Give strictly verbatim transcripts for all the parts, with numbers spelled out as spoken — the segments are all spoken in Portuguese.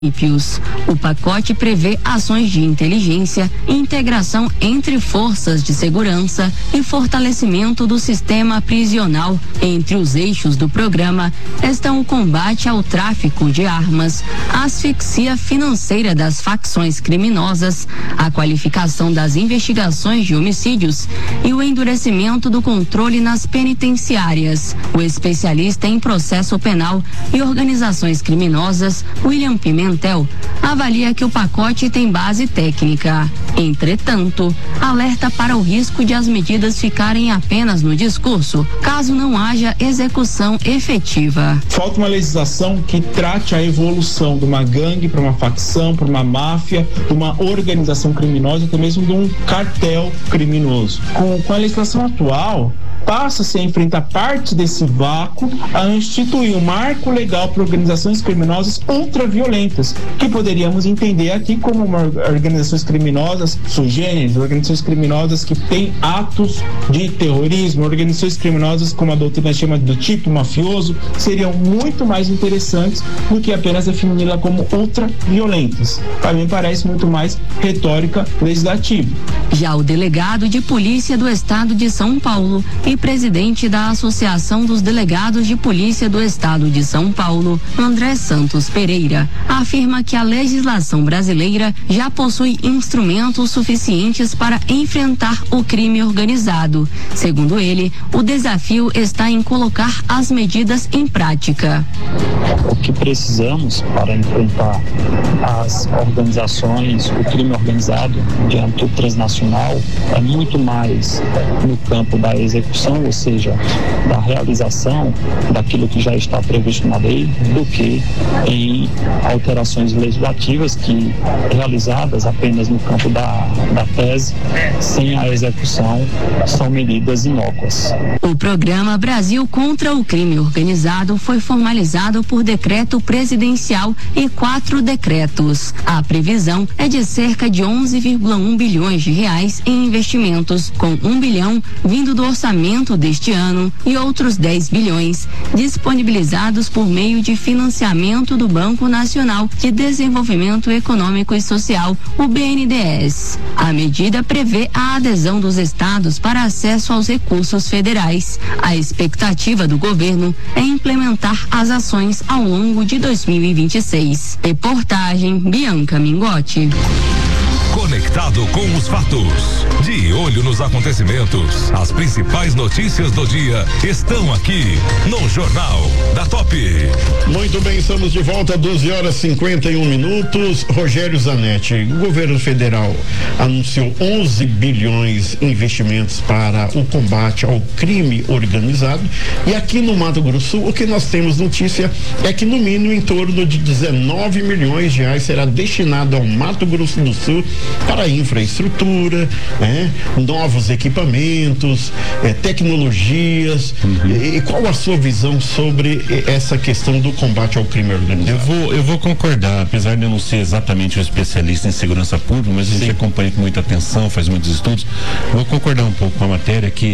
O pacote prevê ações de inteligência, integração entre forças de segurança e fortalecimento do sistema prisional. Entre os eixos do programa estão o combate ao tráfico de armas, a asfixia financeira das facções criminosas, a qualificação das investigações de homicídios e o endurecimento do controle nas penitenciárias. O especialista em processo penal e organizações criminosas, William Pimentel, avalia que o pacote tem base técnica. Entretanto, alerta para o risco de as medidas ficarem apenas no discurso, caso não haja execução efetiva. Falta uma legislação que trate a evolução de uma gangue para uma facção, para uma máfia, de uma organização criminosa, até mesmo de um cartel criminoso. Com, com a legislação atual, passa-se a enfrentar parte desse vácuo a instituir um marco legal para organizações criminosas ultraviolentas, que poderíamos entender aqui como uma, organizações criminosas sui generis, organizações criminosas que têm atos de terrorismo, organizações criminosas como a doutrina chama do tipo mafioso, seriam muito mais interessantes do que apenas defini-la como ultraviolentas. Para mim parece muito mais retórica legislativa. Já o delegado de polícia do estado de São Paulo e presidente da Associação dos Delegados de Polícia do Estado de São Paulo, André Santos Pereira, afirma que a legislação brasileira já possui instrumentos suficientes para enfrentar o crime organizado. Segundo ele, o desafio está em colocar as medidas em prática. O que precisamos para enfrentar as organizações, o crime organizado de âmbito transnacional é muito mais no campo da execução, ou seja, da realização daquilo que já está previsto na lei, do que em alterações legislativas que, realizadas apenas no campo da, da tese, sem a execução, são medidas inócuas. O programa Brasil contra o Crime Organizado foi formalizado por decreto presidencial e quatro decretos. A previsão é de cerca de onze vírgula um bilhões de reais em investimentos, com um bilhão vindo do orçamento deste ano e outros dez bilhões disponibilizados por meio de financiamento do Banco Nacional de Desenvolvimento Econômico e Social, o B N D E S. A medida prevê a adesão dos estados para acesso aos recursos federais. A expectativa do governo é implementar as ações ao longo de dois mil e vinte e seis. Reportagem Bianca Mingotti. Conectado com os fatos, de olho nos acontecimentos, as principais notícias do dia estão aqui no Jornal da Top. Muito bem, estamos de volta, doze horas e cinquenta e um minutos. Rogério Zanetti, o governo federal anunciou onze bilhões em investimentos para o combate ao crime organizado, e aqui no Mato Grosso Sul, o que nós temos notícia é que no mínimo em torno de dezenove milhões de reais será destinado ao Mato Grosso do Sul para infraestrutura, né? Novos equipamentos, eh, tecnologias. Uhum. E, e qual a sua visão sobre essa questão do combate ao crime organizado? Eu vou, eu vou concordar, apesar de eu não ser exatamente um especialista em segurança pública, mas a gente Sim. acompanha com muita atenção, faz muitos estudos. Eu vou concordar um pouco com a matéria que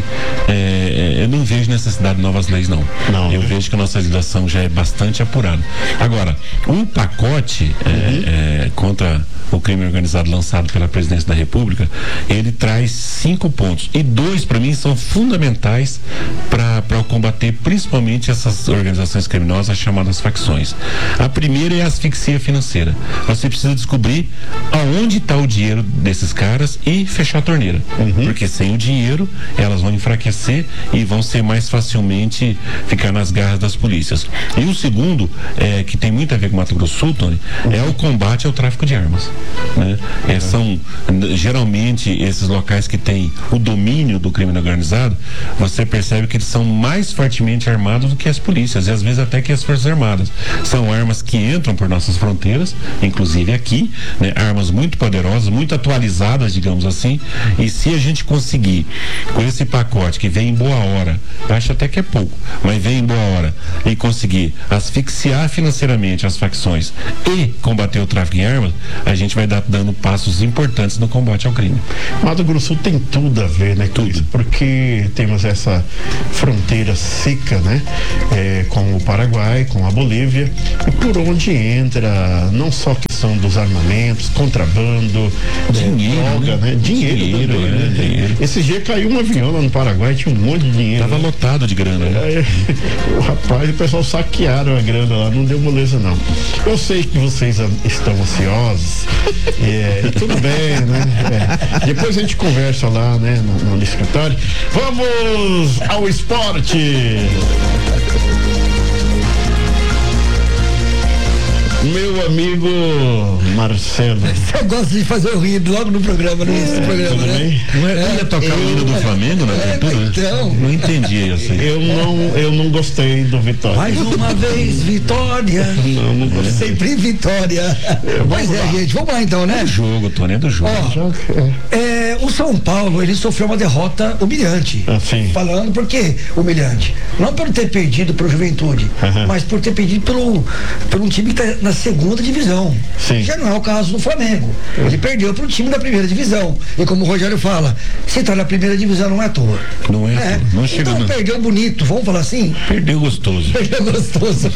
eh, eu não vejo necessidade de novas leis, não. não eu né? vejo que a nossa legislação já é bastante apurada. Agora, um pacote uhum. eh, eh, contra o crime organizado lançado pela Presidência da República, ele traz cinco pontos, e dois para mim são fundamentais para combater principalmente essas organizações criminosas chamadas facções. A primeira é a asfixia financeira. Você precisa descobrir aonde está o dinheiro desses caras e fechar a torneira, uhum. porque sem o dinheiro elas vão enfraquecer e vão ser mais facilmente ficar nas garras das polícias. E o segundo, é, que tem muito a ver com o Mato Grosso do Sul, Tony, uhum. é o combate ao tráfico de armas. Né? É, são geralmente esses locais que têm o domínio do crime organizado, você percebe que eles são mais fortemente armados do que as polícias e às vezes até que as forças armadas. São armas que entram por nossas fronteiras, inclusive aqui, né? Armas muito poderosas, muito atualizadas, digamos assim, e se a gente conseguir com esse pacote que vem em boa hora, eu acho até que é pouco, mas vem em boa hora, e conseguir asfixiar financeiramente as facções e combater o tráfico em armas, a gente vai dar, dando passos pontos importantes no combate ao crime. Mato Grosso do Sul tem tudo a ver, né, tudo, porque temos essa fronteira seca, né, é, com o Paraguai, com a Bolívia, e por onde entra não só a questão dos armamentos, contrabando, dinheiro, é, droga, né? né? Dinheiro, dinheiro, também, é, né? dinheiro. Esse dia caiu um avião lá no Paraguai, tinha um monte de dinheiro. Tava, né, lotado de grana, né? É, o rapaz, o pessoal saquearam a grana lá, não deu moleza não. Eu sei que vocês estão ansiosos, é, e tudo bem, né? É. Depois a gente conversa lá, né, no, no escritório. Vamos ao esporte! Meu amigo Marcelo. Você gosta de fazer o rir logo no programa, no início do programa, tudo né? bem? Não é, é, ia tocar o hino do Flamengo na é, abertura? Então. Não entendi isso aí. Eu não, eu não gostei do Vitória. Mais uma vez, Vitória. Não, não gostei. Sempre Vitória. Pois é, gente, vamos lá então, né? É do jogo, Tony, é do jogo. Ó, é, o São Paulo, ele sofreu uma derrota humilhante. Assim. Falando por quê humilhante? Não por ter perdido pro Juventude, uhum. mas por ter perdido pelo, por um time que tá na segunda divisão. Sim. Já não é o caso do Flamengo. Ele perdeu pro time da primeira divisão. E como o Rogério fala, se tá na primeira divisão não é à toa. Não é, é. Não chega, então não. Perdeu bonito, vamos falar assim? Perdeu gostoso. Perdeu gostoso.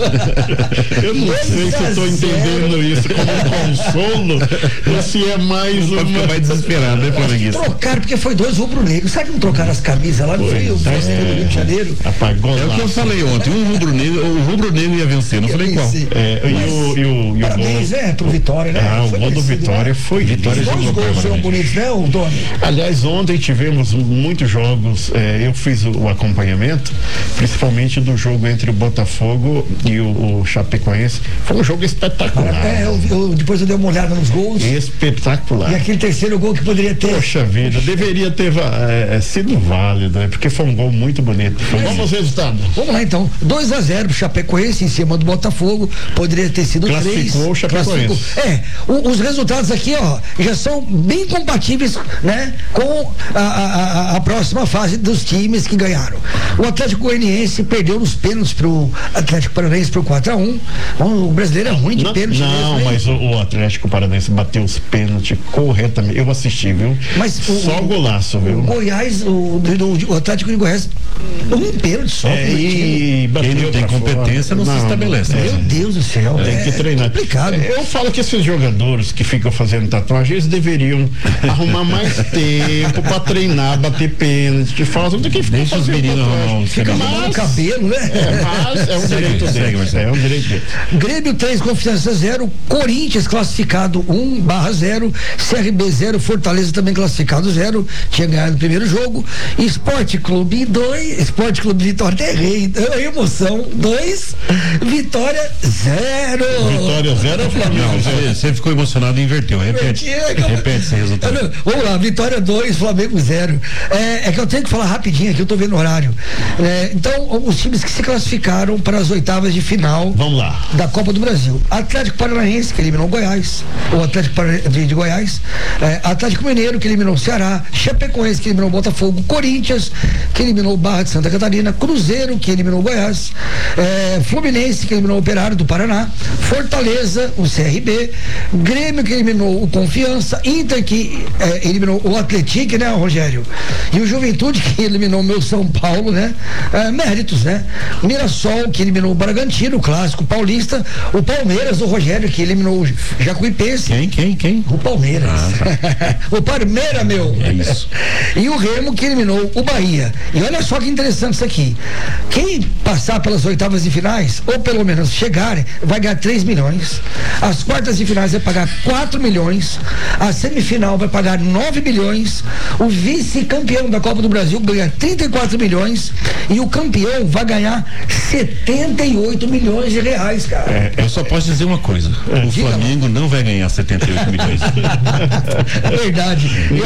Eu não sei se eu tô entendendo isso como um consolo ou se é mais uma... Fica mais desesperado, né, flamenguista? Trocaram, porque foi dois rubro-negros. Sabe que não trocaram as camisas lá no Rio, é, no Rio de Janeiro? Apagou é lá. o que eu falei ontem, um rubro-negro, o rubro-negro ia vencer, não ia falei vencer. qual. É, e o, e o, e o Parabéns, gol... né, pro Vitória, né? Ah, o gol do Vitória, né? Foi Vitória. Os dois gols foram bonitos, né, o Doni? Aliás, ontem tivemos muitos jogos, é, eu fiz o, o acompanhamento, principalmente do jogo entre o Botafogo e o, o Chapecoense. Foi um jogo espetacular. É, eu, eu, depois eu dei uma olhada nos gols. Espetacular. E aquele terceiro gol que poderia ter. Poxa vida, deveria ter é, sido válido, né? Porque foi um gol muito bonito. Mas, vamos aos resultados. Vamos lá então. dois a zero pro Chapecoense em cima do Botafogo. Poderia ter sido três. Classificou o Chapecoense. É, o, os resultados aqui, ó, já são bem compatíveis, né, com a, a, a próxima fase dos times que ganharam. O Atlético Goianiense perdeu nos pênaltis pro Atlético Paranaense por quatro a um. O brasileiro é ruim de não, pênalti. Não, mesmo, mas o, o Atlético Paranaense bateu os pênaltis corretamente. Eu assisti, viu? Mas o, só o golaço, viu? O Goiás, o, o, o Atlético de Goiás, um pênalti só. É, e quem não tem competência não, não se estabelece. Meu é. Deus do céu. Tem é, que treinar. É complicado. Eu falo que esses jogadores que ficam fazendo tatuagem, eles deveriam arrumar mais tempo pra treinar, bater pênalti, que fazem do que ficar Deixa os meninos arrumar fica arrumando o cabelo, né? É, mas é um segue, direito segue, dele. É um direito dele. Grêmio três, Confiança zero, Corinthians classificado um barra zero, C R B zero, Fortaleza também classificado zero, tinha ganhado o primeiro jogo, Esporte Clube dois, Esporte Clube Vitória, até errei, emoção, dois, Vitória zero. Vitória zero é o Flamengo. Não, você, você ficou emocionado e inverteu, repete. Repete esse resultado. Vamos lá, Vitória dois, Flamengo zero. É, é que eu tenho que falar rapidinho aqui, eu tô vendo o horário. É, então, os times que se classificaram para as oitavas de final. Vamos lá. Da Copa do Brasil. Atlético Paranaense, que eliminou o Goiás. O Atlético Paranaense de Goiás. É, Atlético Mineiro, que eliminou o Ceará. Chapecoense, que eliminou o Botafogo. Corinthians, que eliminou o Barra de Santa Catarina. Cruzeiro, que eliminou o Goiás. É, Fluminense, que eliminou o Operário do Paraná. Fortaleza, o C R B. Grêmio, que eliminou o Confiança. Inter, que é, eliminou o Atlético, né, Rogério? E o Juventude, que eliminou o meu São Paulo, né? É, méritos, né? Mirassol, que eliminou o Bragantino, o clássico paulista. O Palmeiras, o Rogério, que eliminou o Jacuipense. Quem, quem, quem? O Palmeiras. Ah, tá. O Palmeira, meu. É isso. E o Remo, que eliminou o Bahia. E olha só que interessante isso aqui. Quem passar pelas oitavas de finais, ou pelo menos chegarem, vai ganhar três milhões. As quartas de finais vai pagar quatro milhões. A semifinal vai pagar nove milhões. O vice-campeão da Copa do Brasil ganha trinta e quatro milhões. E o campeão vai ganhar setenta e oito milhões de reais, cara. É, eu só posso dizer uma coisa: o Diga Flamengo lá. Não vai ganhar setenta e oito milhões. É verdade. E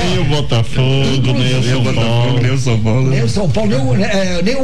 Nem o Botafogo, nem o São Paulo. Nem o São Paulo. Nem o São Paulo, nem o, é, nem o,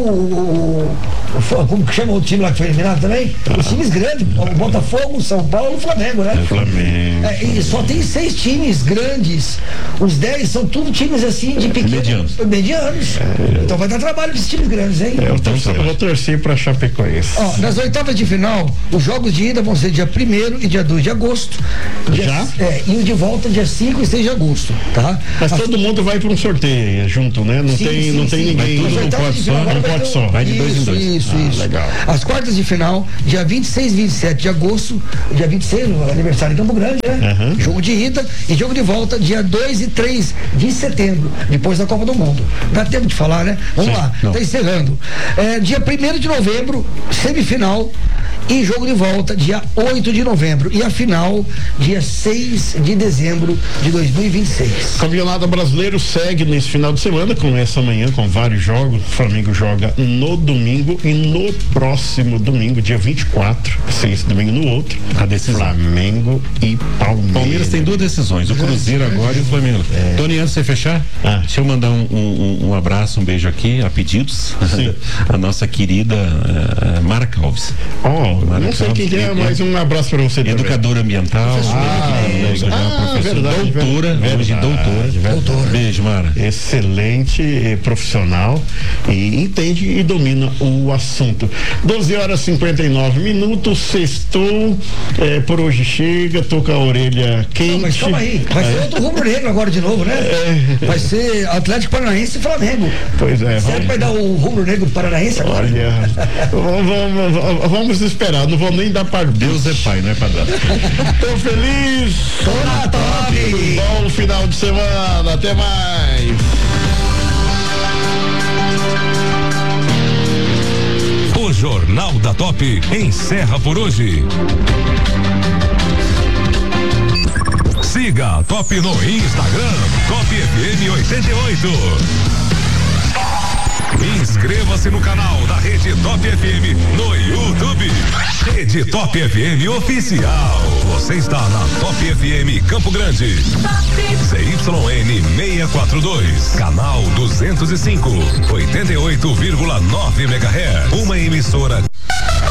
o, o. Como que chama o time lá que foi eliminado também? Ah. Os times grandes. O Botafogo, o São Paulo e o Flamengo, né? É Flamengo. É, e só tem seis times grandes. Os dez são tudo times assim de pequenos. Medianos. Medianos. É. Então vai dar trabalho desses times grandes, hein? É, eu, torcer, eu vou torcer pra Chapecoense. Ó, nas oitavas de final, os jogos de ida vão ser dia primeiro e dia dois de agosto. Dia, Já? É, e o de volta dia cinco e seis de agosto, tá? Mas As, todo mundo vai para um sorteio junto, né? Não sim, tem, sim, não sim, tem ninguém. Tudo não pode só, não pode só. Vai de isso, dois em dois. Isso, ah, isso. Legal. As quartas de final, dia vinte e seis e vinte e sete de agosto, dia vinte e seis, aniversário em Campo Grande, né? Uhum. Jogo de ida e jogo de volta, dia dois e três de setembro, depois da Copa do Mundo. Dá tempo de falar, né? Vamos sim, lá, não. Tá encerrando. É, dia primeiro de novembro, semifinal. E jogo de volta, dia oito de novembro. E a final, dia seis de dezembro de dois mil e vinte e seis. Campeonato Brasileiro segue nesse final de semana, começa amanhã com vários jogos. O Flamengo joga no domingo e no próximo domingo, dia vinte e quatro, sem esse domingo no outro, a decisão. Flamengo e Palmeiras. Palmeiras tem duas decisões, o Cruzeiro agora e o Flamengo. É. Tony, antes de você fechar, ah. deixa eu mandar um, um, um abraço, um beijo aqui, a pedidos. A nossa querida uh, Mara Calves. Oh, Mara não sei Calves, quem é, mas um abraço para você. Educadora também. Ambiental. Ah, é, legal, ah, professora, verdade, doutora, verdade, hoje doutora. Doutora. Beijo, Mara. Excelente eh, profissional e entende e domina o assunto. doze horas e cinquenta e nove minutos, sextou, eh, por hoje chega, tô com a orelha quente. Não, mas calma aí, vai ser é. outro rubro-negro agora de novo, né? É. Vai ser Atlético Paranaense e Flamengo. Pois é. Será que vai dar o rubro-negro paranaense agora? Olha, vamos, vamos, vamos esperar, não vou nem dar par. Deus é pai, não é pra dar. Tô feliz. Tô na top. Bom final de semana, até mais. O Jornal da Top encerra por hoje. Siga a Top no Instagram, Top F M oitenta e oito. Inscreva-se no canal da Rede Top F M no YouTube. Rede Top F M Oficial. Você está na Top F M Campo Grande. C Y N seiscentos e quarenta e dois. Canal duzentos e cinco. oitenta e oito vírgula nove megahertz. Uma emissora